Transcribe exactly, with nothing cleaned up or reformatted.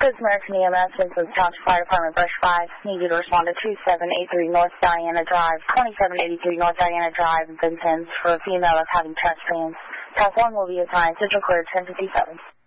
Good American E M S, Vincent Township Fire Department, Brush five. Need you to respond to two seven eight three North Diana Drive, twenty-seven eighty-three North Diana Drive, Vincent, for a female that's having chest pains. Task one will be assigned. Central Clear ten fifty-seven.